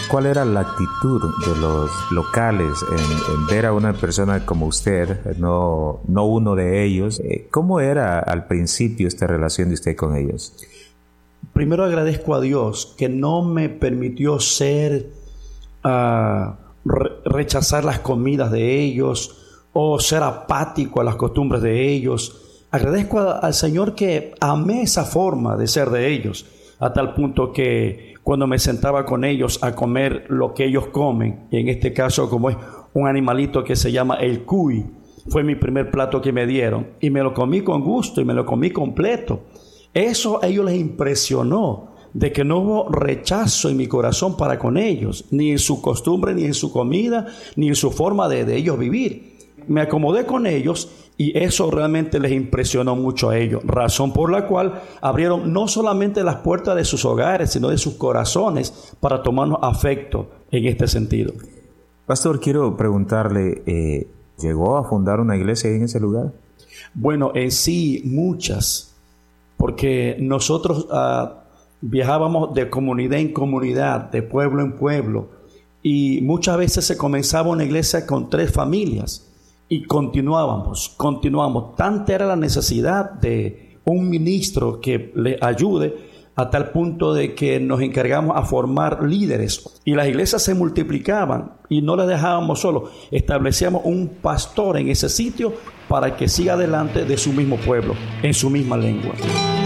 ¿cuál era la actitud de los locales en ver a una persona como usted, no uno de ellos? ¿Cómo era al principio esta relación de usted con ellos? Primero agradezco a Dios que no me permitió rechazar las comidas de ellos o ser apático a las costumbres de ellos. Agradezco al Señor que amé esa forma de ser de ellos, a tal punto que cuando me sentaba con ellos a comer lo que ellos comen, y en este caso como es un animalito que se llama el cuy, fue mi primer plato que me dieron y me lo comí con gusto y me lo comí completo. Eso a ellos les impresionó, de que no hubo rechazo en mi corazón para con ellos, ni en su costumbre, ni en su comida, ni en su forma de ellos vivir. Me acomodé con ellos y eso realmente les impresionó mucho a ellos, razón por la cual abrieron no solamente las puertas de sus hogares, sino de sus corazones para tomarnos afecto en este sentido. Pastor, quiero preguntarle, ¿llegó a fundar una iglesia en ese lugar? Bueno, en sí, muchas, porque nosotros viajábamos de comunidad en comunidad, de pueblo en pueblo, y muchas veces se comenzaba una iglesia con 3 familias, y continuábamos. Tanta era la necesidad de un ministro que le ayude, a tal punto de que nos encargamos a formar líderes, y las iglesias se multiplicaban, y no las dejábamos solos, establecíamos un pastor en ese sitio, para que siga adelante de su mismo pueblo, en su misma lengua.